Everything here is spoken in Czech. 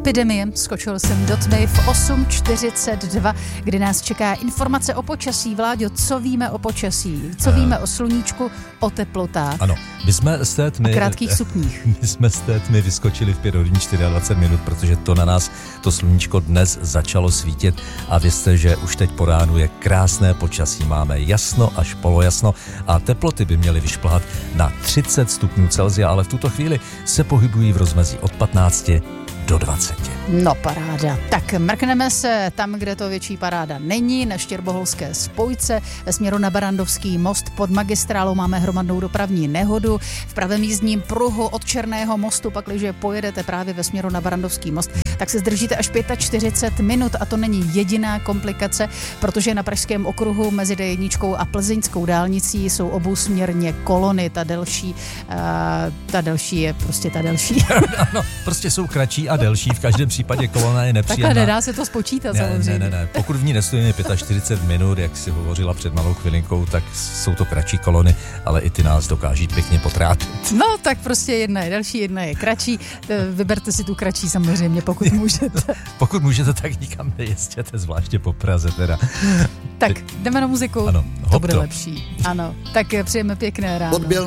epidemie. Skočil jsem do tmy v 8:42, kdy nás čeká informace o počasí. Vláďo, co víme o počasí? Co víme o sluníčku, o teplotách? Ano, my jsme z té tmy... A krátkých sukních. My jsme z té tmy vyskočili v 5 hodin 24 minut, protože to na nás, to sluníčko dnes začalo svítit a vězte, že už teď po ránu je krásné počasí. Máme jasno až polojasno a teploty by měly vyšplhat na 30 stupňů Celsia, ale v tuto chvíli se pohybují v rozmezí od 15 do 20. No paráda. Tak mrkneme se tam, kde to větší paráda není, na Štěrboholské spojce. Ve směru na Barandovský most pod magistrálou máme hromadnou dopravní nehodu. V pravém jízdním pruhu od Černého mostu, pakliže pojedete právě ve směru na Barandovský most, tak se zdržíte až 45 minut a to není jediná komplikace, protože na Pražském okruhu mezi D1 a Plzeňskou dálnicí jsou obousměrně kolony. Ta delší je prostě ta delší. Ano, prostě jsou kratší a delší, v každém případě kolona je nepříjemná. Takhle nedá se to spočítat samozřejmě. Ne. Pokud v ní nestojíme 45 minut, jak si hovořila před malou chvilinkou, tak jsou to kratší kolony, ale i ty nás dokáží pěkně potrápit. No, tak prostě jedna je delší, jedna je kratší. Vyberte si tu kratší samozřejmě, pokud můžete. Pokud můžete, tak nikam nejezděte, zvláště po Praze teda. Tak, jdeme na muziku. Ano, to bude lepší. Ano, tak přejeme pěkné ráno.